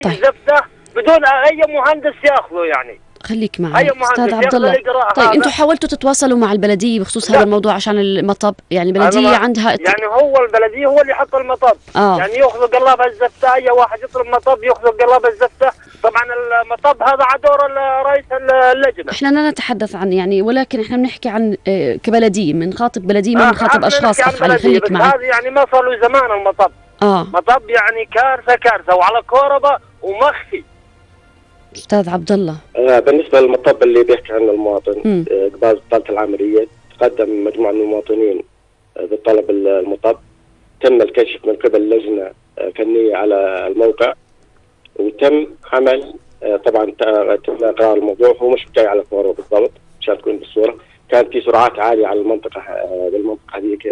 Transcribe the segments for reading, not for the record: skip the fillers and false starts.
طيب. الزفتة بدون أي مهندس يأخذه يعني. خليك معي أستاذ عبد الله. طيب أنتم حاولتوا تتواصلوا مع البلدية بخصوص هذا الموضوع عشان المطب؟ يعني البلدية عندها يعني هو البلدية هو اللي يحط المطب. يعني يأخذوا قلاب الزفتة، أي واحد يطلب مطب يأخذوا قلاب الزفتة. طبعا المطب هذا على دور رئيس اللجنة. احنا لا نتحدث عن يعني، ولكن احنا بنحكي عن كبلدية، بنخاطب بلدية ما بنخاطب أشخاص. أخ خليك معي. هذه يعني ما صار له زمان المطب. مطب يعني كارثة وعلى كهرباء ومخفي. أستاذ عبد الله، بالنسبة للمطب اللي بيحكي عنه المواطن قبال بطالة العامرية، تقدم مجموعة من المواطنين بطلب المطب، تم الكشف من قبل لجنة فنية على الموقع، وتم عمل طبعا تم إقرار الموضوع. هو مش جاي على كهرباء بالضبط عشان تكون بالصورة، كانت في سرعات عالية على المنطقة بالمنطقة هذيك.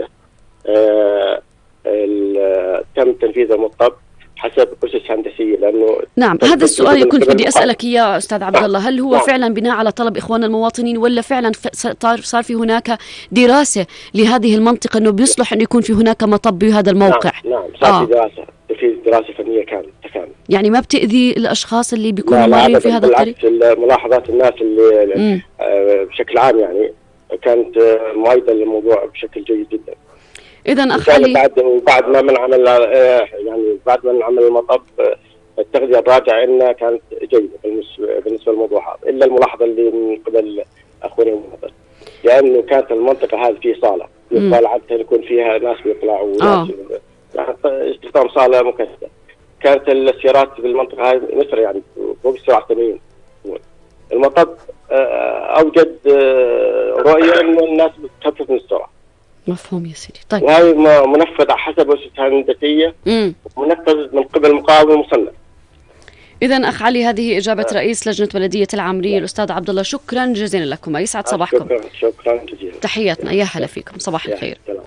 تم تنفيذ المطب حسب أسس هندسية. لأنه نعم، هذا السؤال اللي كنت بدي أسألك إياه أستاذ عبد الله. هل هو فعلا بناء على طلب إخواننا المواطنين، ولا فعلا صار في هناك دراسة لهذه المنطقة أنه بيصلح أن يكون في هناك مطب بهذا الموقع؟ نعم صار في دراسة فنية كاملة. يعني ما بتأذي الأشخاص اللي بيكونوا مارين في هذا الطريق؟ ملاحظات الناس اللي بشكل عام يعني كانت مؤيدة للموضوع بشكل جيد جدا. إذا أخ علي، بعد ما بنعمل المطب التغذية الراجعة إنها كانت جيدة بالنسبة للموضوع هذا، إلا الملاحظة اللي من قبل أخونا المواطن، لأنه كانت المنطقة هذه في صالة الصالة عادة يكون فيها ناس بيطلعوا وناس يعني استخدام صالة مكثفة. كانت السيارات بالمنطقة هذه نسر يعني فوق السرعة 80. المطب أوجد رؤية إنه الناس بتخفف من السرعة. مفهوم يا سيدي. طيب، وهي منفذ حسب أسس هندسية منفذ من قبل مقاول مصنف. إذا أخ علي، هذه إجابة رئيس لجنة بلدية العامرية الأستاذ عبد الله. شكرا جزيلا لكم، يسعد صباحكم. شكرا جزيلا. تحياتنا، يا هلا فيكم، صباح الخير.